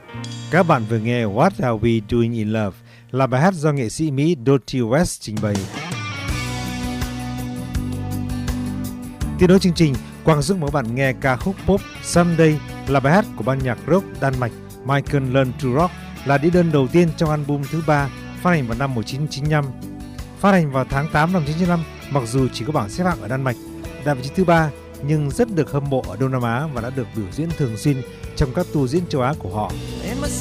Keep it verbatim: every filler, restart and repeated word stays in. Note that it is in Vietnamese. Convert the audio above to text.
Các bạn vừa nghe What Are We Doing in Love là bài hát do nghệ sĩ Mỹ Dottie West trình bày. Tiếp nối chương trình, Quang Dũng mời bạn nghe ca khúc pop Someday là bài hát của ban nhạc rock Đan Mạch Michael Learns to Rock, là đĩa đơn đầu tiên trong album thứ ba phát hành vào năm một nghìn chín trăm chín mươi lăm. Phát hành vào tháng tám năm một nghìn chín trăm chín mươi lăm, mặc dù chỉ có bảng xếp hạng ở Đan Mạch đạt vị trí thứ ba, nhưng rất được hâm mộ ở Đông Nam Á và đã được biểu diễn thường xuyên trong các tour diễn châu Á của họ.